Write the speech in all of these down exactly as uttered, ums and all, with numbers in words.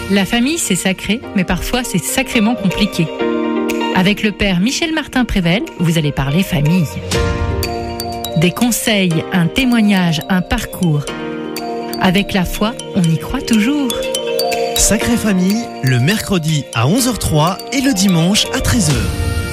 La famille, c'est sacré, mais parfois c'est sacrément compliqué. Avec le père Michel Martin-Prével, vous allez parler famille. Des conseils, un témoignage, un parcours. Avec la foi, on y croit toujours. Sacrée Famille, le mercredi à onze heures trois et le dimanche à treize heures.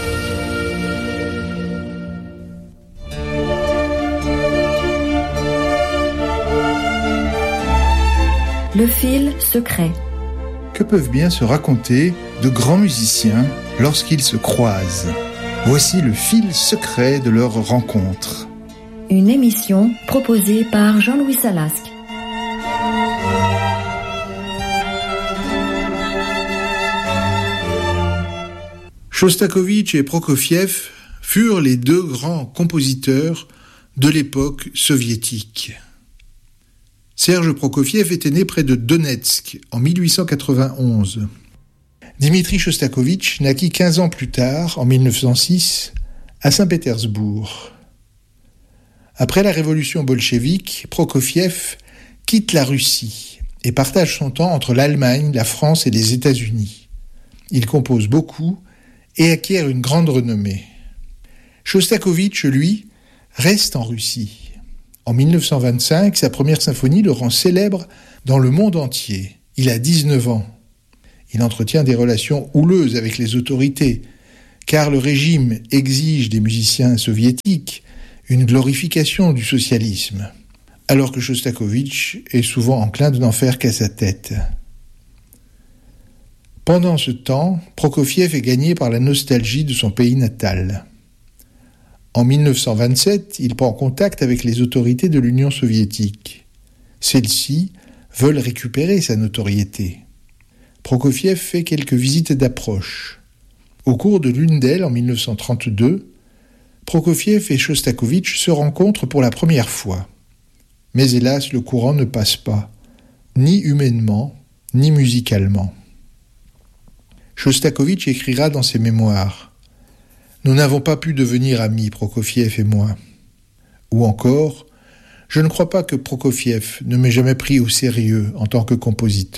Le fil secret. Que peuvent bien se raconter de grands musiciens lorsqu'ils se croisent ? Voici le fil secret de leur rencontre. Une émission proposée par Jean-Louis Salasque. Chostakovitch et Prokofiev furent les deux grands compositeurs de l'époque soviétique. Serge Prokofiev était né près de Donetsk en mille huit cent quatre-vingt-onze. Dimitri Chostakovitch naquit quinze ans plus tard, en mille neuf cent six, à Saint-Pétersbourg. Après la révolution bolchevique, Prokofiev quitte la Russie et partage son temps entre l'Allemagne, la France et les États-Unis. Il compose beaucoup et acquiert une grande renommée. Chostakovitch, lui, reste en Russie. En mille neuf cent vingt-cinq, sa première symphonie le rend célèbre dans le monde entier. Il a dix-neuf ans. Il entretient des relations houleuses avec les autorités, car le régime exige des musiciens soviétiques une glorification du socialisme, alors que Chostakovitch est souvent enclin de n'en faire qu'à sa tête. Pendant ce temps, Prokofiev est gagné par la nostalgie de son pays natal. En mille neuf cent vingt-sept, il prend contact avec les autorités de l'Union soviétique. Celles-ci veulent récupérer sa notoriété. Prokofiev fait quelques visites d'approche. Au cours de l'une d'elles, en mille neuf cent trente-deux, Prokofiev et Chostakovitch se rencontrent pour la première fois. Mais hélas, le courant ne passe pas, ni humainement, ni musicalement. Chostakovitch écrira dans ses mémoires « Nous n'avons pas pu devenir amis, Prokofiev et moi. » Ou encore « Je ne crois pas que Prokofiev ne m'ait jamais pris au sérieux en tant que compositeur. »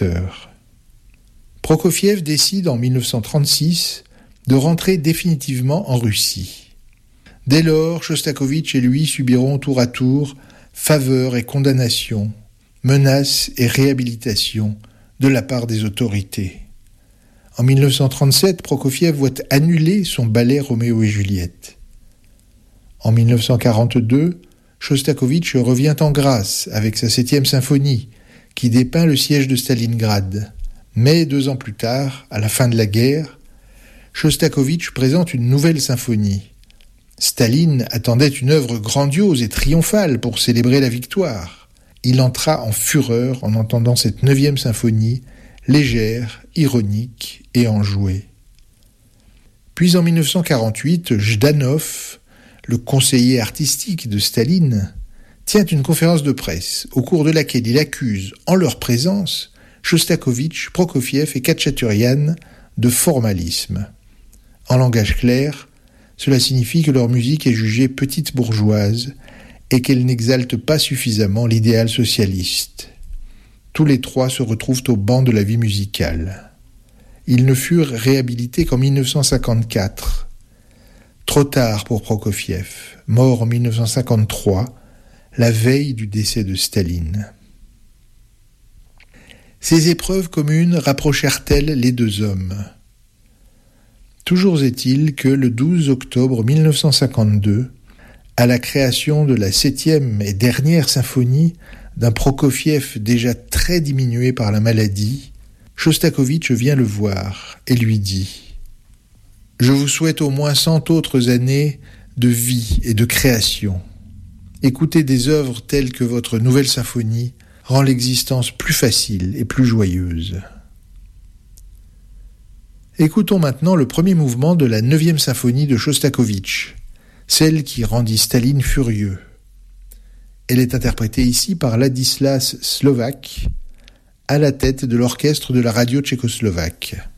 Prokofiev décide en mille neuf cent trente-six de rentrer définitivement en Russie. Dès lors, Chostakovitch et lui subiront tour à tour faveur et condamnation, menaces et réhabilitation de la part des autorités. En mille neuf cent trente-sept, Prokofiev voit annuler son ballet Roméo et Juliette. En mille neuf cent quarante-deux, Chostakovitch revient en grâce avec sa septième symphonie, qui dépeint le siège de Stalingrad. Mais deux ans plus tard, à la fin de la guerre, Chostakovitch présente une nouvelle symphonie. Staline attendait une œuvre grandiose et triomphale pour célébrer la victoire. Il entra en fureur en entendant cette neuvième symphonie, légère, ironique et enjouée. Puis en mille neuf cent quarante-huit, Jdanov, le conseiller artistique de Staline, tient une conférence de presse au cours de laquelle il accuse, en leur présence, Chostakovitch, Prokofiev et Khatchaturian de formalisme. En langage clair, cela signifie que leur musique est jugée petite bourgeoise et qu'elle n'exalte pas suffisamment l'idéal socialiste. Tous les trois se retrouvent au banc de la vie musicale. Ils ne furent réhabilités qu'en mille neuf cent cinquante-quatre. Trop tard pour Prokofiev, mort en mille neuf cent cinquante-trois, la veille du décès de Staline. Ces épreuves communes rapprochèrent-elles les deux hommes ? Toujours est-il que le douze octobre mille neuf cent cinquante-deux, à la création de la septième et dernière symphonie d'un Prokofiev déjà très diminué par la maladie, Chostakovitch vient le voir et lui dit « Je vous souhaite au moins cent autres années de vie et de création. Écoutez des œuvres telles que votre nouvelle symphonie rend l'existence plus facile et plus joyeuse. » Écoutons maintenant le premier mouvement de la neuvième symphonie de Chostakovitch, celle qui rendit Staline furieux. Elle est interprétée ici par Ladislas Slovak, à la tête de l'orchestre de la radio tchécoslovaque.